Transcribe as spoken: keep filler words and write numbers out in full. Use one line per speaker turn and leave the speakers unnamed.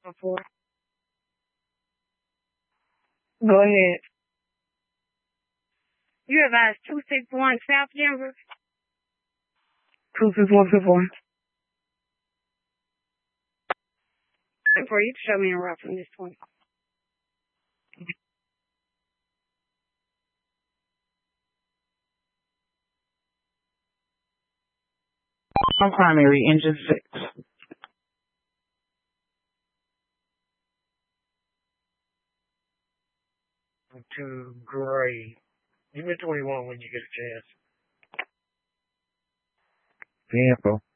Four. Go ahead. You advise two six one South Denver. Two six one six one. For you to show me a route from this point.
On primary, engine six.
To gray. Give me twenty-one when you get a chance.
Tampa.